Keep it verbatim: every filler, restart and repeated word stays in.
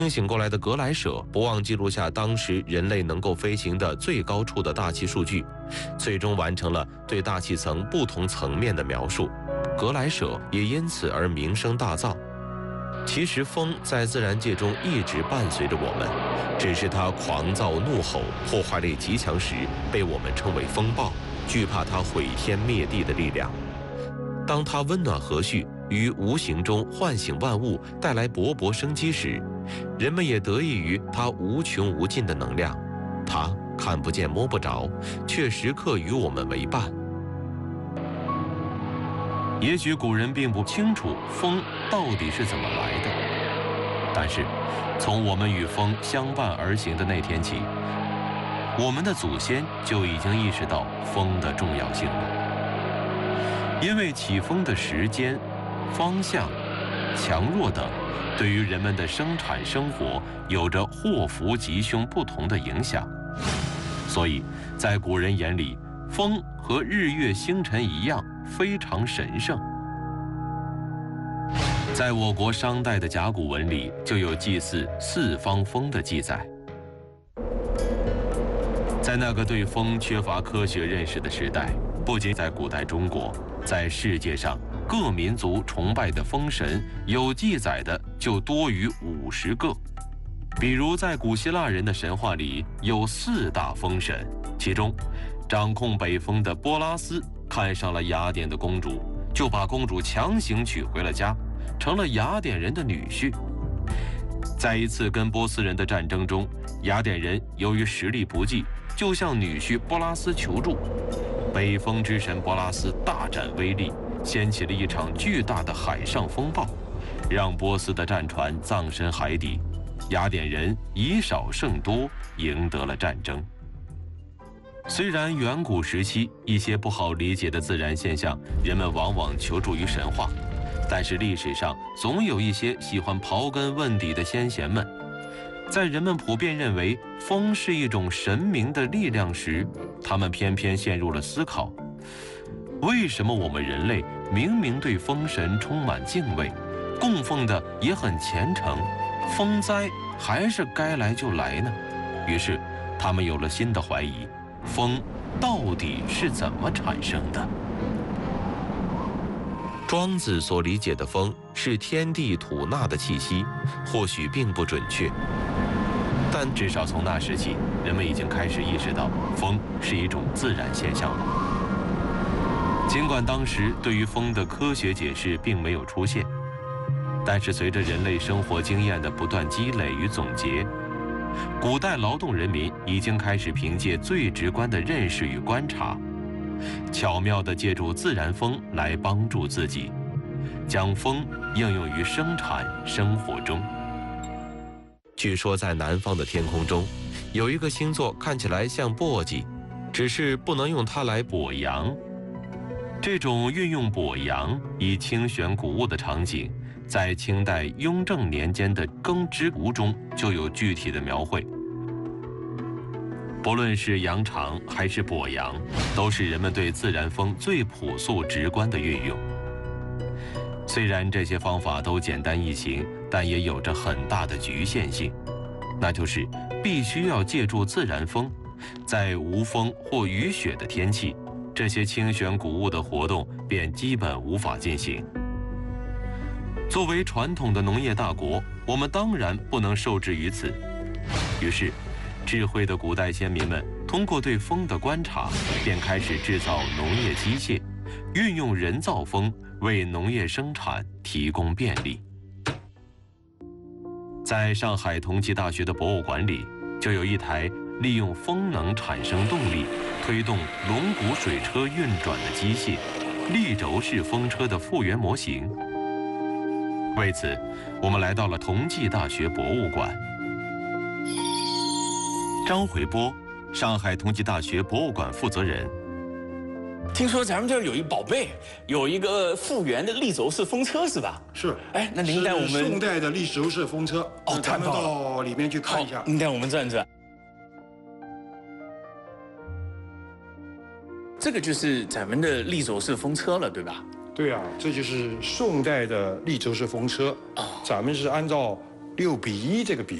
清醒过来的格莱舍不忘记录下当时人类能够飞行的最高处的大气数据，最终完成了对大气层不同层面的描述。格莱舍也因此而名声大噪。其实风在自然界中一直伴随着我们，只是它狂躁怒吼、破坏力极强时，被我们称为风暴，惧怕它毁天灭地的力量。当它温暖和煦，于无形中唤醒万物，带来勃勃生机时，人们也得益于它无穷无尽的能量。它看不见摸不着，却时刻与我们为伴。也许古人并不清楚风到底是怎么来的，但是从我们与风相伴而行的那天起，我们的祖先就已经意识到风的重要性了。因为起风的时间、方向、强弱等，对于人们的生产生活有着祸福吉凶不同的影响，所以在古人眼里，风和日月星辰一样非常神圣。在我国商代的甲骨文里，就有祭祀四方风的记载。在那个对风缺乏科学认识的时代，不仅在古代中国，在世界上各民族崇拜的风神，有记载的就多于五十个。比如在古希腊人的神话里，有四大风神，其中掌控北风的波拉斯看上了雅典的公主，就把公主强行娶回了家，成了雅典人的女婿。在一次跟波斯人的战争中，雅典人由于实力不济，就向女婿波拉斯求助。北风之神波拉斯大展威力，掀起了一场巨大的海上风暴，让波斯的战船葬身海底。雅典人以少胜多，赢得了战争。虽然远古时期一些不好理解的自然现象，人们往往求助于神话，但是历史上总有一些喜欢刨根问底的先贤们，在人们普遍认为风是一种神明的力量时，他们偏偏陷入了思考：为什么我们人类明明对风神充满敬畏，供奉的也很虔诚，风灾还是该来就来呢？于是他们有了新的怀疑：风到底是怎么产生的？庄子所理解的风是天地吐纳的气息，或许并不准确，但至少从那时起，人们已经开始意识到风是一种自然现象了。尽管当时对于风的科学解释并没有出现，但是随着人类生活经验的不断积累与总结，古代劳动人民已经开始凭借最直观的认识与观察，巧妙地借助自然风来帮助自己，将风应用于生产生活中。据说在南方的天空中，有一个星座看起来像簸箕，只是不能用它来补阳。这种运用补阳以清选谷物的场景，在清代雍正年间的《耕织图》中就有具体的描绘。不论是扬长还是补阳，都是人们对自然风最朴素直观的运用。虽然这些方法都简单易行，但也有着很大的局限性，那就是必须要借助自然风，在无风或雨雪的天气，这些清选谷物的活动便基本无法进行。作为传统的农业大国，我们当然不能受制于此。于是，智慧的古代先民们通过对风的观察，便开始制造农业机械，运用人造风为农业生产提供便利。在上海同济大学的博物馆里，就有一台利用风能产生动力，推动龙骨水车运转的机械——立轴式风车的复原模型。为此，我们来到了同济大学博物馆。张回波，上海同济大学博物馆负责人。 听说咱们这儿有一宝贝，有一个复原的立轴式风车，是吧？ 是。 哎，那您带我们宋代的立轴式风车。 哦， 咱们到里面去看一下。 您带我们转转。这个就是咱们的立轴式风车了，对吧？ 对啊，这就是宋代的立轴式风车。啊，咱们是按照六比一这个比